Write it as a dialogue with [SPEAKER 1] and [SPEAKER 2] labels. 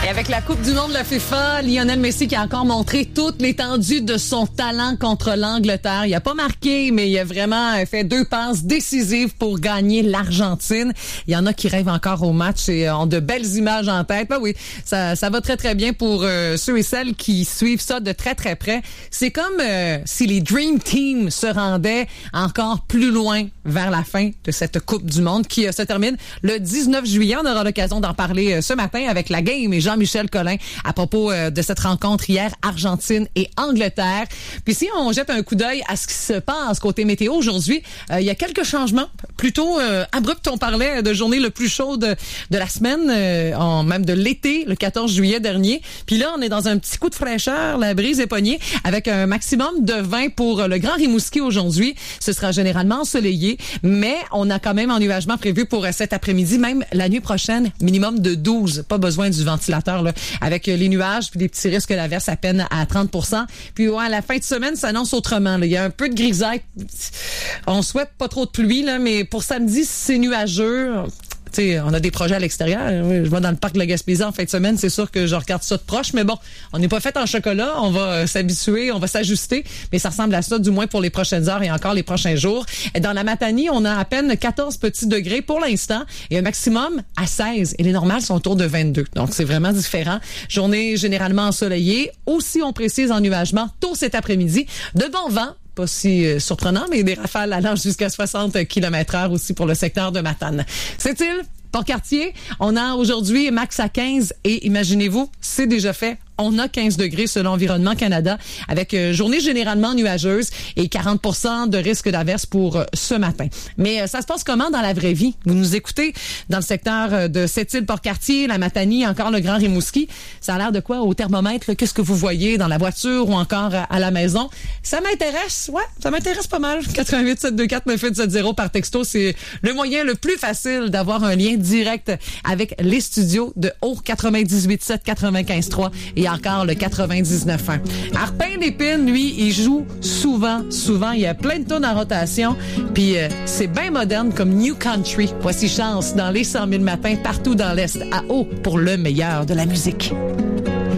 [SPEAKER 1] avec la Coupe du monde de la FIFA, Lionel Messi qui a encore montré toute l'étendue de son talent contre l'Angleterre. Il a pas marqué, mais il a vraiment fait 2 passes décisives pour gagner l'Argentine. Il y en a qui rêvent encore au match et ont de belles images en tête. Ben oui, ça va très très bien pour ceux et celles qui suivent ça de très très près. C'est comme si les Dream Team se rendaient encore plus loin vers la fin de cette Coupe du monde qui se termine le 19 juillet. On aura l'occasion d'en parler ce matin avec la Game et Jean-Michel Collin à propos de cette rencontre hier, Argentine et Angleterre. Puis si on jette un coup d'œil à ce qui se passe côté météo aujourd'hui, il y a quelques changements plutôt abrupts. On parlait de journée le plus chaude de la semaine, même de l'été, le 14 juillet dernier. Puis là, on est dans un petit coup de fraîcheur, la brise est pognée, avec un maximum de 20 pour le Grand Rimouski aujourd'hui. Ce sera généralement ensoleillé, mais on a quand même ennuagement prévu pour cet après-midi, même la nuit prochaine, minimum de 12. Pas besoin du ventilateur, là, avec les nuages puis des petits risques d'averse à peine à 30%. Puis ouais, à la fin de semaine, ça annonce autrement, là. Il y a un peu de grisaille. On souhaite pas trop de pluie, là, mais pour samedi, c'est nuageux. T'sais, on a des projets à l'extérieur. Je vais dans le parc de la Gaspésie en fin de semaine. C'est sûr que je regarde ça de proche. Mais bon, on n'est pas fait en chocolat. On va s'habituer, on va s'ajuster. Mais ça ressemble à ça, du moins pour les prochaines heures et encore les prochains jours. Dans la Matanie, on a à peine 14 petits degrés pour l'instant et un maximum à 16. Et les normales sont autour de 22. Donc, c'est vraiment différent. Journée généralement ensoleillée. Aussi, on précise ennuagement tôt cet après-midi. De bon vent. Pas si surprenant, mais des rafales allant jusqu'à 60 km/h aussi pour le secteur de Matane. C'est-il? Port-Cartier, on a aujourd'hui max à 15 et imaginez-vous, c'est déjà fait. On a 15 degrés selon Environnement Canada avec journée généralement nuageuse et 40% de risque d'averse pour ce matin. Mais ça se passe comment dans la vraie vie? Vous nous écoutez dans le secteur de Sept-Îles, Port-Cartier, la Matanie, encore le Grand Rimouski. Ça a l'air de quoi au thermomètre? Là? Qu'est-ce que vous voyez dans la voiture ou encore à la maison? Ça m'intéresse, ouais, ça m'intéresse pas mal. 88 724 9870 par texto, c'est le moyen le plus facile d'avoir un lien direct avec les studios de Haut 98.7 95.3 et encore le 99.1. Arpin d'Épine, lui, il joue souvent. Il y a plein de tunes en rotation. Puis c'est bien moderne comme New Country. Voici Chance dans les 100 000 matins partout dans l'Est à Haut pour le meilleur de la musique.